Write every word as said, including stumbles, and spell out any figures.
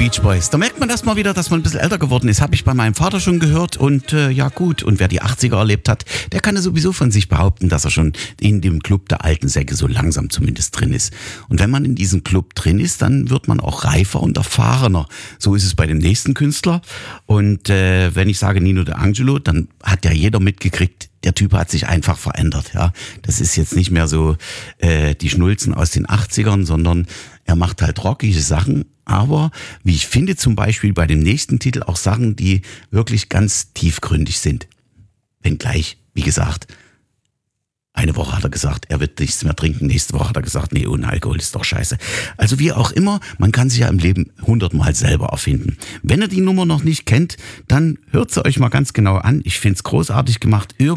Beach Boys. Da merkt man erstmal wieder, dass man ein bisschen älter geworden ist. Habe ich bei meinem Vater schon gehört und äh, ja gut. Und wer die achtziger erlebt hat, der kann ja sowieso von sich behaupten, dass er schon in dem Club der alten Säcke so langsam zumindest drin ist. Und wenn man in diesem Club drin ist, dann wird man auch reifer und erfahrener. So ist es bei dem nächsten Künstler. Und äh, wenn ich sage Nino D'Angelo, dann hat ja jeder mitgekriegt, der Typ hat sich einfach verändert. Ja, das ist jetzt nicht mehr so äh, die Schnulzen aus den achtzigern, sondern er macht halt rockige Sachen. Aber wie ich finde, zum Beispiel bei dem nächsten Titel auch Sachen, die wirklich ganz tiefgründig sind. Wenngleich, wie gesagt, eine Woche hat er gesagt, er wird nichts mehr trinken. Nächste Woche hat er gesagt, nee, ohne Alkohol ist doch scheiße. Also wie auch immer, man kann sich ja im Leben hundertmal selber erfinden. Wenn ihr die Nummer noch nicht kennt, dann hört sie euch mal ganz genau an. Ich find's großartig gemacht.